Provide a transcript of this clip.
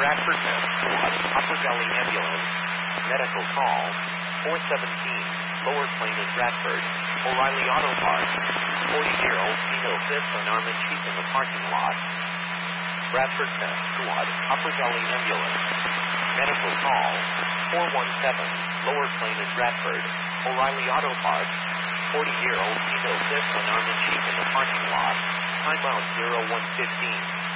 Bradford Squad, Upper Valley Ambulance, medical call, 417, Lower Plain in Bradford, O'Reilly Auto Parts, 40-year-old female fifth unarmed and chief in the parking lot. Bradford Squad, Upper Valley Ambulance, medical call, 417, Lower Plain in Bradford, O'Reilly Auto Parts, 40-year-old female fifth unarmed and chief in the parking lot. Timeout 0115.